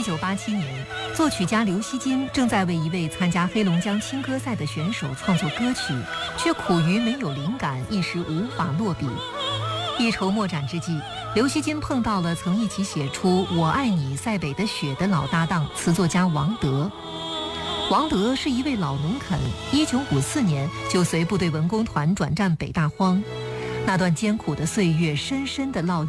1987年，作曲家刘锡金正在为一位参加黑龙江青歌赛的选手创作歌曲，却苦于没有灵感，一时无法落笔。一筹莫展之际，刘锡金碰到了曾一起写出《我爱你塞北的雪》的老搭档词作家王德。王德是一位老农垦，1954年就随部队文工团转战北大荒，那段艰苦的岁月深深地烙印